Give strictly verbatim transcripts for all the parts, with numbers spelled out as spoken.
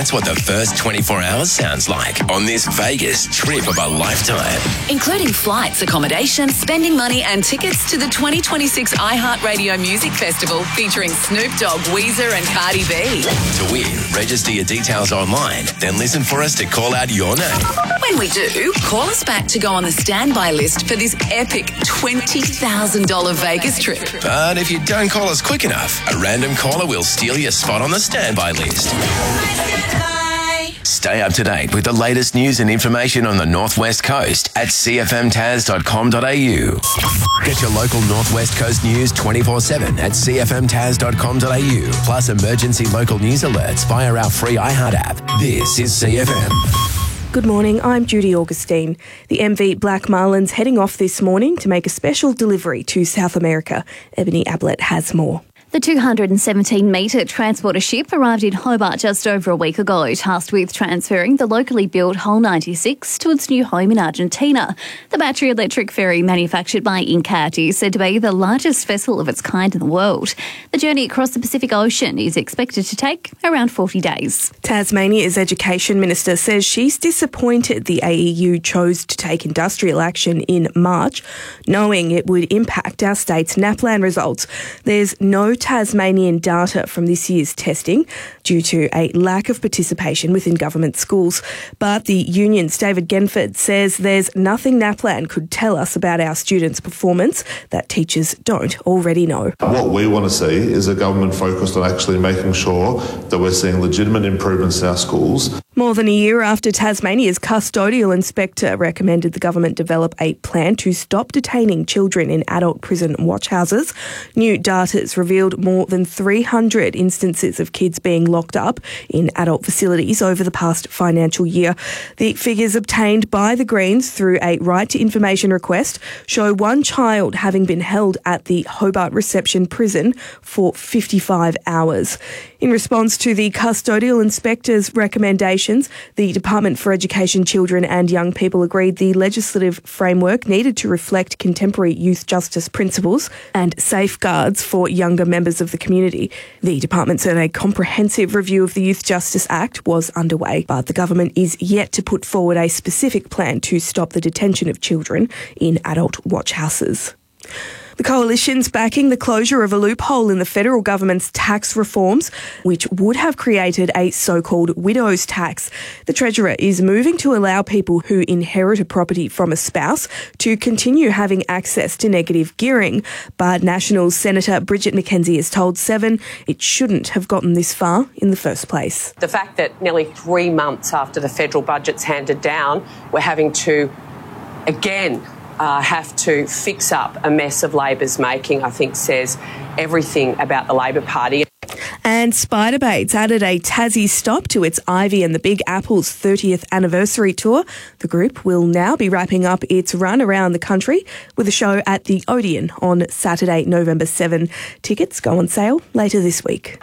That's what the first twenty-four hours sounds like on this Vegas trip of a lifetime. Including flights, accommodation, spending money and tickets to the twenty twenty-six iHeartRadio Music Festival featuring Snoop Dogg, Weezer and Cardi B. To win, register your details online, then listen for us to call out your name. When we do, call us back to go on the standby list for this epic twenty thousand dollars Vegas trip. But if you don't call us quick enough, a random caller will steal your spot on the standby list. Stay up to date with the latest news and information on the Northwest Coast at c f m taz dot com dot a u. Get your local Northwest Coast news twenty-four seven at c f m taz dot com dot a u, plus emergency local news alerts via our free iHeart app. This is C F M. Good morning, I'm Judy Augustine. The M V Black Marlin's heading off this morning to make a special delivery to South America. Ebony Ablett has more. The two hundred seventeen metre transporter ship arrived in Hobart just over a week ago, tasked with transferring the locally built Hull ninety-six to its new home in Argentina. The battery electric ferry manufactured by Incat is said to be the largest vessel of its kind in the world. The journey across the Pacific Ocean is expected to take around forty days. Tasmania's Education Minister says she's disappointed the A E U chose to take industrial action in March, knowing it would impact our state's NAPLAN results. There's no Tasmanian data from this year's testing due to a lack of participation within government schools. But the union's David Genford says there's nothing NAPLAN could tell us about our students' performance that teachers don't already know. What we want to see is a government focused on actually making sure that we're seeing legitimate improvements in our schools. More than a year after Tasmania's custodial inspector recommended the government develop a plan to stop detaining children in adult prison watch houses, new data's revealed more than three hundred instances of kids being locked up in adult facilities over the past financial year. The figures obtained by the Greens through a right to information request show one child having been held at the Hobart Reception Prison for fifty-five hours. In response to the custodial inspector's recommendations, the Department for Education, Children and Young People agreed the legislative framework needed to reflect contemporary youth justice principles and safeguards for younger members of the community. The department said a comprehensive review of the Youth Justice Act was underway, but the government is yet to put forward a specific plan to stop the detention of children in adult watch houses. The coalition's backing the closure of a loophole in the federal government's tax reforms, which would have created a so-called widow's tax. The Treasurer is moving to allow people who inherit a property from a spouse to continue having access to negative gearing. But Nationals Senator Bridget McKenzie has told Seven it shouldn't have gotten this far in the first place. The fact that nearly three months after the federal budget's handed down, we're having to, again, Uh, have to fix up a mess of Labor's making, I think says everything about the Labor Party. And Spiderbaits added a Tassie stop to its Ivy and the Big Apple's thirtieth anniversary tour. The group will now be wrapping up its run around the country with a show at the Odeon on Saturday, November seventh. Tickets go on sale later this week.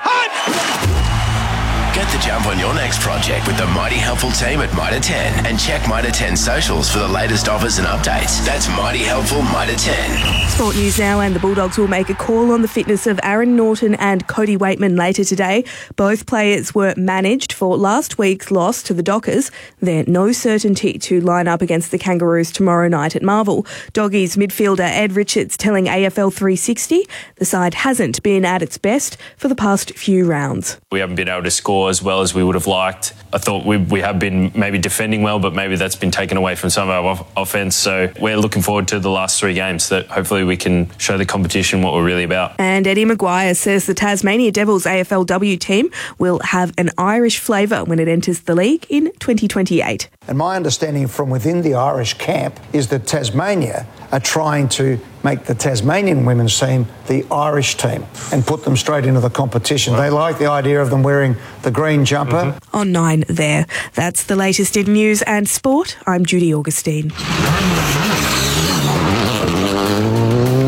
Get the jump on your next project with the Mighty Helpful team at Mitre ten and check Mitre ten socials for the latest offers and updates. That's Mighty Helpful Mitre ten. Sport news now, and the Bulldogs will make a call on the fitness of Aaron Norton and Cody Waitman later today. Both players were managed for last week's loss to the Dockers. There's no certainty to line up against the Kangaroos tomorrow night at Marvel. Doggies midfielder Ed Richards telling A F L three sixty the side hasn't been at its best for the past few rounds. We haven't been able to score as well as we would have liked. I thought we we have been maybe defending well, but maybe that's been taken away from some of our off- offence. So we're looking forward to the last three games that hopefully we can show the competition what we're really about. And Eddie Maguire says the Tasmania Devils A F L W team will have an Irish flavour when it enters the league in twenty twenty-eight. And my understanding from within the Irish camp is that Tasmania are trying to make the Tasmanian women's team the Irish team and put them straight into the competition. They like the idea of them wearing the green jumper. Mm-hmm. On nine there. That's the latest in news and sport. I'm Judy Augustine. The E-Road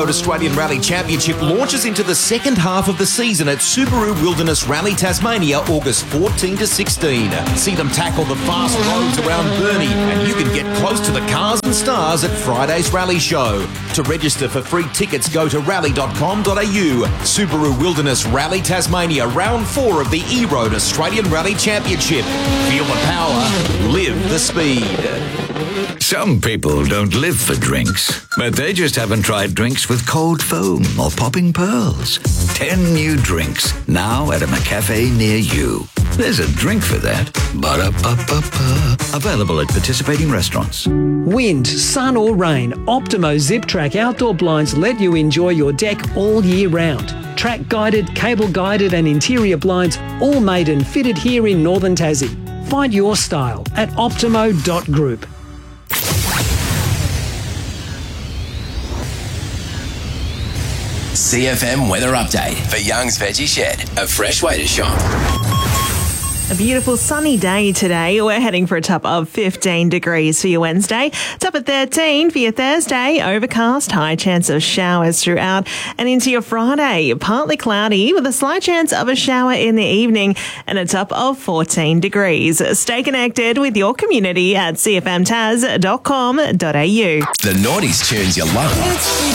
E-Road Australian Rally Championship launches into the second half of the season at Subaru Wilderness Rally Tasmania, August fourteen to sixteen. See them tackle the fast roads around Burnie, and you can get close to the cars and stars at Friday's Rally Show. To register for free tickets, go to rally dot com dot a u. Subaru Wilderness Rally Tasmania, round four of the E-Road Australian Rally Championship. Feel the power, live the speed. Some people don't live for drinks, but they just haven't tried drinks with cold foam or popping pearls. Ten new drinks, now at a McCafe near you. There's a drink for that. Ba-da-ba-ba-ba. Available at participating restaurants. Wind, sun or rain, Optimo Zip Track outdoor blinds let you enjoy your deck all year round. Track guided, cable guided and interior blinds, all made and fitted here in Northern Tassie. Find your style at optimo dot group. C F M weather update for Young's Veggie Shed, a fresh way to shop. A beautiful sunny day today. We're heading for a top of fifteen degrees for your Wednesday. Top at thirteen for your Thursday. Overcast, high chance of showers throughout. And into your Friday, partly cloudy with a slight chance of a shower in the evening and a top of fourteen degrees. Stay connected with your community at c f m taz dot com dot a u. The Naughties tunes you love.